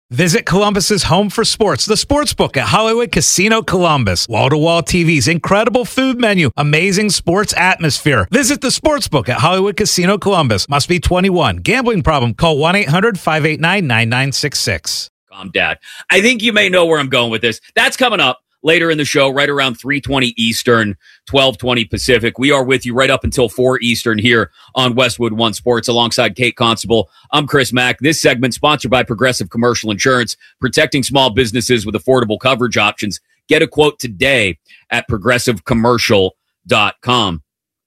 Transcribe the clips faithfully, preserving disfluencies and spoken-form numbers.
Visit Columbus's home for sports, the Sportsbook at Hollywood Casino Columbus. Wall-to-wall T Vs, incredible food menu, amazing sports atmosphere. Visit the Sportsbook at Hollywood Casino Columbus. Must be twenty-one. Gambling problem? Call one eight hundred five eight nine nine nine six six. Calm, Dad. I think you may know where I'm going with this. That's coming up later in the show, right around three twenty Eastern, twelve twenty Pacific. We are with you right up until four Eastern here on Westwood One Sports alongside Kate Constable. I'm Chris Mack. This segment sponsored by Progressive Commercial Insurance, protecting small businesses with affordable coverage options. Get a quote today at progressive commercial dot com.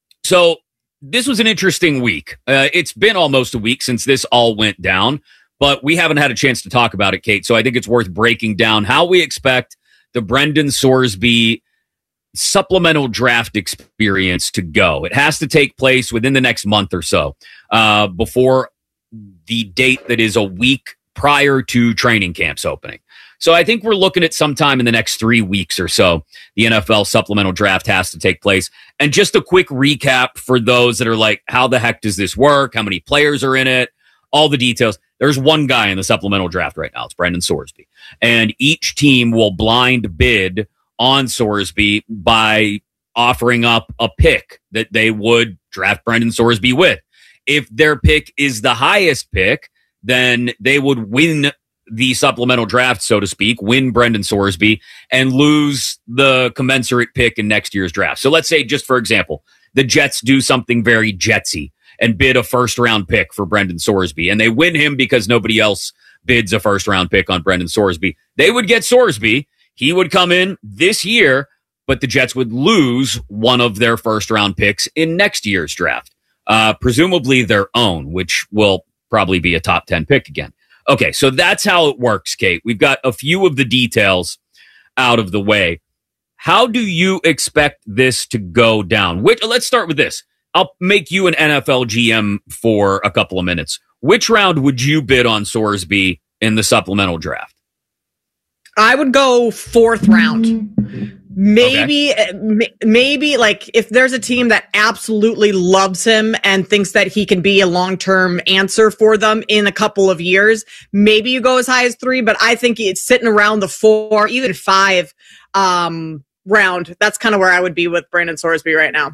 So this was an interesting week. Uh, it's been almost a week since this all went down, but we haven't had a chance to talk about it, Kate. So I think it's worth breaking down how we expect the Brendan Sorsby supplemental draft experience to go. It has to take place within the next month or so, uh, before the date that is a week prior to training camps opening. So I think we're looking at sometime in the next three weeks or so, the N F L supplemental draft has to take place. And just a quick recap for those that are like, how the heck does this work? How many players are in it? All the details. There's one guy in the supplemental draft right now. It's Brendan Sorsby. And each team will blind bid on Sorsby by offering up a pick that they would draft Brendan Sorsby with. If their pick is the highest pick, then they would win the supplemental draft, so to speak, win Brendan Sorsby, and lose the commensurate pick in next year's draft. So let's say, just for example, the Jets do something very Jetsy and bid a first-round pick for Brendan Sorsby, and they win him because nobody else bids a first-round pick on Brendan Sorsby. They would get Sorsby. He would come in this year, but the Jets would lose one of their first-round picks in next year's draft, uh, presumably their own, which will probably be a top ten pick again. Okay, so that's how it works, Kate. We've got a few of the details out of the way. How do you expect this to go down? Which, let's start with this. I'll make you an N F L G M for a couple of minutes. Which round would you bid on Sorsby in the supplemental draft? I would go fourth round. Maybe, okay. m- maybe like if there's a team that absolutely loves him and thinks that he can be a long-term answer for them in a couple of years, maybe you go as high as three, but I think it's sitting around the four, even five um, round. That's kind of where I would be with Brendan Sorsby right now.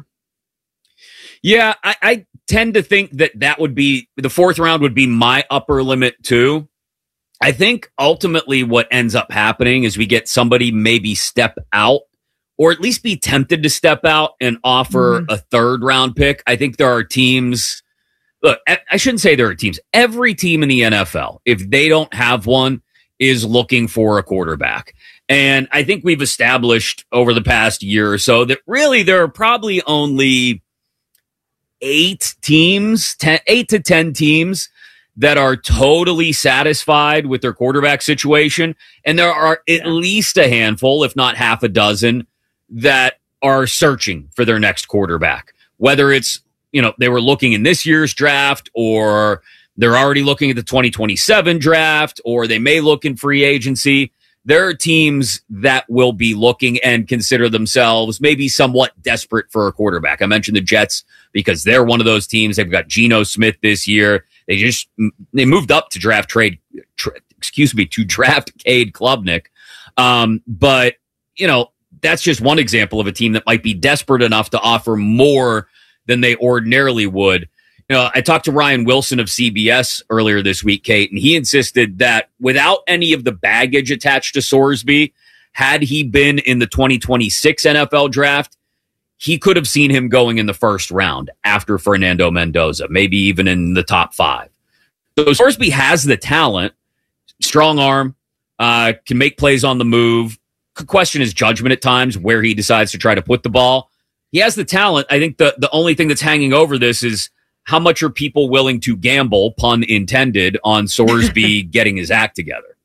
Yeah, I, I tend to think that that would be, the fourth round would be my upper limit too. I think ultimately what ends up happening is we get somebody maybe step out or at least be tempted to step out and offer mm-hmm. a third round pick. I think there are teams, look, I shouldn't say there are teams. Every team in the N F L, if they don't have one, is looking for a quarterback. And I think we've established over the past year or so that really there are probably only eight teams, ten, eight to ten teams that are totally satisfied with their quarterback situation. And there are at least a handful, if not half a dozen, that are searching for their next quarterback. Whether it's, you know, they were looking in this year's draft, or they're already looking at the twenty twenty-seven draft, or they may look in free agency. There are teams that will be looking and consider themselves maybe somewhat desperate for a quarterback. I mentioned the Jets because they're one of those teams. They've got Geno Smith this year. They just, they moved up to draft trade, tra- excuse me, to draft Cade Klubnik. Um, but, you know, that's just one example of a team that might be desperate enough to offer more than they ordinarily would. You know, I talked to Ryan Wilson of C B S earlier this week, Kate, and he insisted that without any of the baggage attached to Sorsby, had he been in the twenty twenty-six N F L draft, he could have seen him going in the first round after Fernando Mendoza, maybe even in the top five. So Sorsby has the talent, strong arm, uh, can make plays on the move. Could question his judgment at times where he decides to try to put the ball. He has the talent. I think the, the only thing that's hanging over this is how much are people willing to gamble, pun intended, on Sorsby getting his act together?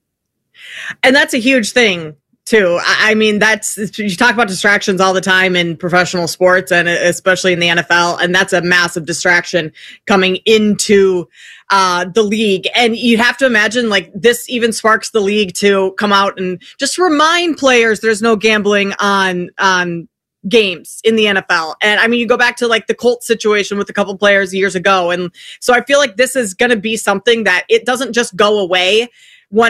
And that's a huge thing, too. I mean, that's, you talk about distractions all the time in professional sports and especially in the N F L, and that's a massive distraction coming into uh, the league. And you have to imagine, like, this even sparks the league to come out and just remind players there's no gambling on on games in the N F L. And I mean, you go back to like the Colts situation with a couple players years ago. And so I feel like this is going to be something that it doesn't just go away.